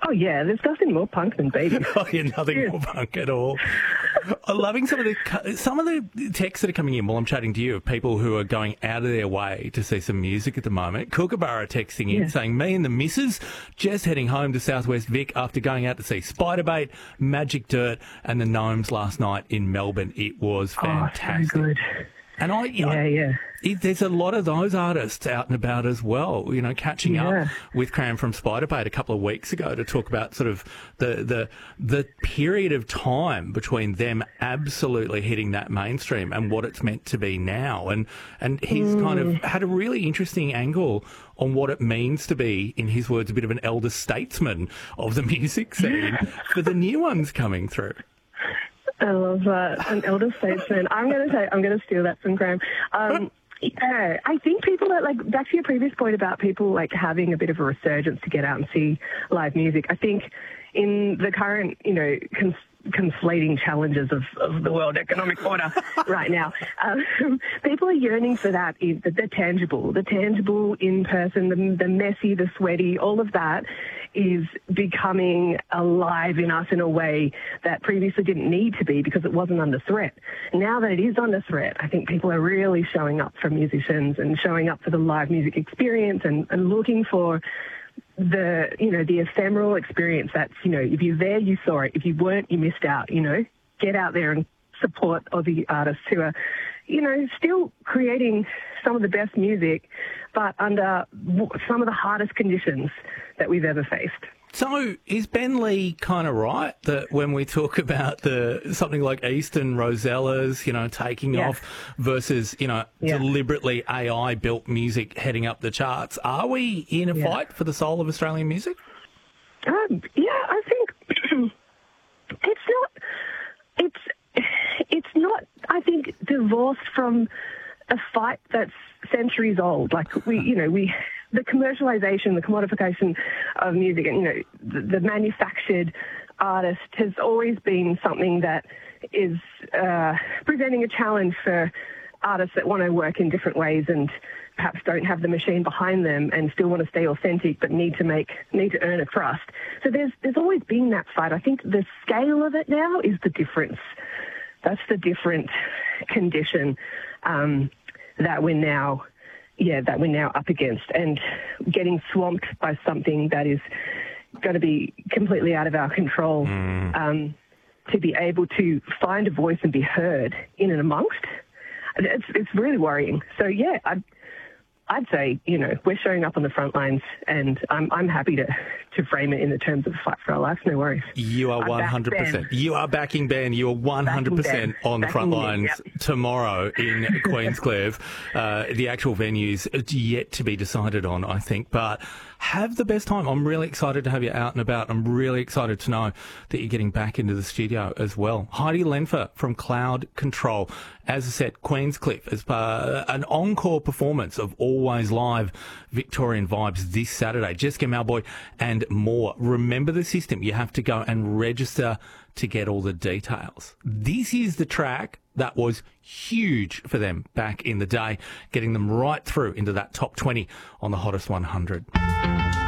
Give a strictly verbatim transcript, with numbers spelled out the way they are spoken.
Oh, yeah, there's nothing more punk than Baby. Oh, yeah, nothing Yeah. more punk at all. I'm loving some of the some of the texts that are coming in while I'm chatting to you of people who are going out of their way to see some music at the moment. Kookaburra texting in Yeah. saying, me and the missus just heading home to Southwest Vic after going out to see Spiderbait, Magic Dirt and the Gnomes last night in Melbourne. It was fantastic. Oh, so good. And I, you know, Yeah, yeah. it, there's a lot of those artists out and about as well, you know, catching Yeah. up with Cram from Spiderbait a couple of weeks ago to talk about sort of the, the, the period of time between them absolutely hitting that mainstream and what it's meant to be now. And, and he's Mm. kind of had a really interesting angle on what it means to be, in his words, a bit of an elder statesman of the music scene for the new ones coming through. I love that. An elder statesman. I'm going to say, I'm going to steal that from Graham. Um, yeah, I think people are, like, back to your previous point about people, like, having a bit of a resurgence to get out and see live music. I think in the current, you know, cons- conflating challenges of, of the world economic order right now, um, people are yearning for that, the, the tangible, the tangible in person, the, the messy, the sweaty, all of that is becoming alive in us in a way that previously didn't need to be because it wasn't under threat. Now that it is under threat, I think people are really showing up for musicians and showing up for the live music experience and, and looking for the, you know, the ephemeral experience that's, you know, if you're there, you saw it. If you weren't, you missed out, you know. Get out there and support Aussie artists who are, you know, still creating some of the best music, but under some of the hardest conditions that we've ever faced. So is Ben Lee kind of right that when we talk about the something like Eastern Rosellas, you know, taking Yeah. off versus, you know, Yeah. deliberately A I-built music heading up the charts, are we in a Yeah. fight for the soul of Australian music? Um, yeah, I think it's not. It's it's not. I think divorced from a fight that's centuries old. Like we, you know, we the commercialization, the commodification of music, and you know, the, the manufactured artist has always been something that is uh, presenting a challenge for artists that want to work in different ways and perhaps don't have the machine behind them and still want to stay authentic but need to make need to earn a trust. So there's there's always been that fight. I think the scale of it now is the difference. That's the different condition um, that we're now yeah that we're now up against, and getting swamped by something that is going to be completely out of our control. Mm. Um, to be able to find a voice and be heard in and amongst, it's it's really worrying. So yeah, I'd, I'd say, you know, we're showing up on the front lines, and I'm I'm happy to, to frame it in the terms of a fight for our lives. No worries. You are I'm one back, hundred percent. Ben. You are backing Ben. You are one hundred percent Ben. on the Backing front you, lines yep. tomorrow in Queenscliff. Uh, the actual venues yet to be decided on, I think, but have the best time. I'm really excited to have you out and about. I'm really excited to know that you're getting back into the studio as well. Heidi Lenfer from Cloud Control. As I said, Queenscliff as part, an encore performance of Always Live Victorian Vibes this Saturday. Jessica Malboy and more. Remember the system. You have to go and register to get all the details. This is the track that was huge for them back in the day, getting them right through into that top twenty on the Hottest one hundred.